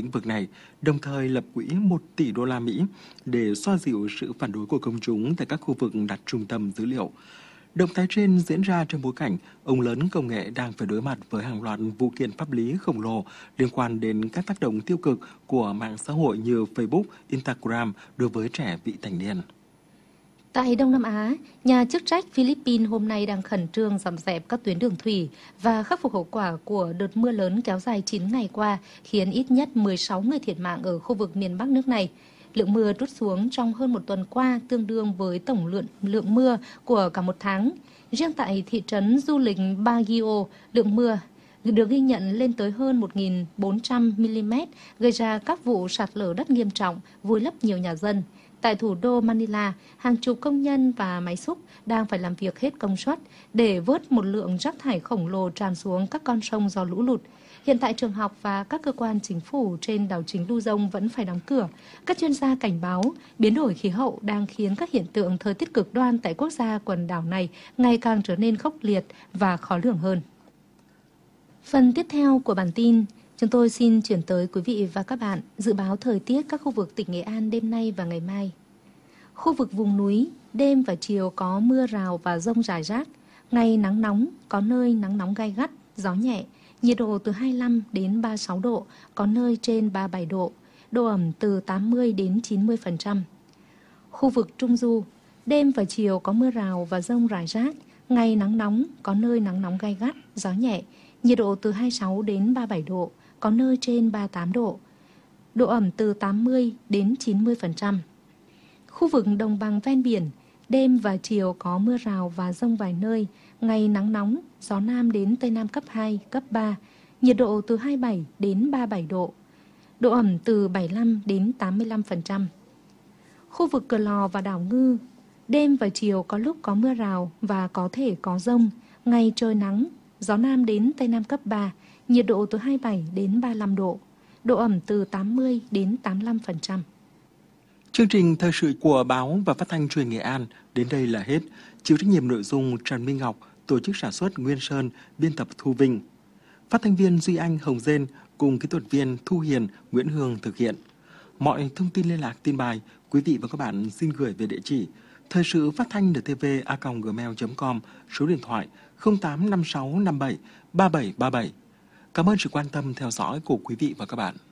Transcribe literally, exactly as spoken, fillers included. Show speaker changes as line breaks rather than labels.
lĩnh vực này, đồng thời lập quỹ một tỷ đô la Mỹ để xoa dịu sự phản đối của công chúng tại các khu vực đặt trung tâm dữ liệu. Động thái trên diễn ra trong bối cảnh ông lớn công nghệ đang phải đối mặt với hàng loạt vụ kiện pháp lý khổng lồ liên quan đến các tác động tiêu cực của mạng xã hội như Facebook, Instagram đối với trẻ vị thành niên.
Tại Đông Nam Á, nhà chức trách Philippines hôm nay đang khẩn trương dọn dẹp các tuyến đường thủy và khắc phục hậu quả của đợt mưa lớn kéo dài chín ngày qua, khiến ít nhất mười sáu người thiệt mạng ở khu vực miền Bắc nước này. Lượng mưa trút xuống trong hơn một tuần qua tương đương với tổng lượng, lượng mưa của cả một tháng. Riêng tại thị trấn du lịch Baguio, lượng mưa được ghi nhận lên tới hơn một nghìn bốn trăm mi-li-mét, gây ra các vụ sạt lở đất nghiêm trọng, vùi lấp nhiều nhà dân. Tại thủ đô Manila, hàng chục công nhân và máy xúc đang phải làm việc hết công suất để vớt một lượng rác thải khổng lồ tràn xuống các con sông do lũ lụt. Hiện tại trường học và các cơ quan chính phủ trên đảo chính Luzon vẫn phải đóng cửa. Các chuyên gia cảnh báo biến đổi khí hậu đang khiến các hiện tượng thời tiết cực đoan tại quốc gia quần đảo này ngày càng trở nên khốc liệt và khó lường hơn. Phần tiếp theo của bản tin, chúng tôi xin chuyển tới quý vị và các bạn dự báo thời tiết các khu vực tỉnh Nghệ An đêm nay và ngày mai. Khu vực vùng núi, đêm và chiều có mưa rào và dông rải rác. Ngày nắng nóng, có nơi nắng nóng gai gắt, gió nhẹ. Nhiệt độ từ hai mươi lăm đến ba mươi sáu độ, có nơi trên ba mươi bảy độ. Độ ẩm từ tám mươi đến chín mươi phần trăm. Khu vực Trung Du, đêm và chiều có mưa rào và dông rải rác. Ngày nắng nóng, có nơi nắng nóng gai gắt, gió nhẹ. Nhiệt độ từ hai mươi sáu đến ba mươi bảy độ, có nơi trên ba mươi tám độ. Độ ẩm từ tám mươi đến chín mươi phần trăm. Khu vực đồng bằng ven biển, đêm và chiều có mưa rào và dông vài nơi. Ngày nắng nóng, gió nam đến tây nam cấp hai, cấp ba. Nhiệt độ từ hai mươi bảy đến ba mươi bảy độ. Độ ẩm từ bảy mươi lăm đến tám mươi lăm phần trăm. Khu vực Cửa Lò và đảo Ngư, đêm và chiều có lúc có mưa rào và có thể có dông. Ngày trời nắng, gió nam đến tây nam cấp ba. Nhiệt độ từ hai mươi bảy đến ba mươi lăm độ. Độ ẩm từ tám mươi đến tám mươi lăm phần trăm.
Chương trình thời sự của báo và phát thanh truyền Nghệ An đến đây là hết. Chịu trách nhiệm nội dung Trần Minh Ngọc, tổ chức sản xuất Nguyên Sơn, biên tập Thu Vinh. Phát thanh viên Duy Anh, Hồng Dên cùng kỹ thuật viên Thu Hiền, Nguyễn Hương thực hiện. Mọi thông tin liên lạc tin bài, quý vị và các bạn xin gửi về địa chỉ thời sự phát thanh en tê vê a còng gmail chấm com, số điện thoại không tám năm sáu năm bảy ba bảy ba bảy. Cảm ơn sự quan tâm theo dõi của quý vị và các bạn.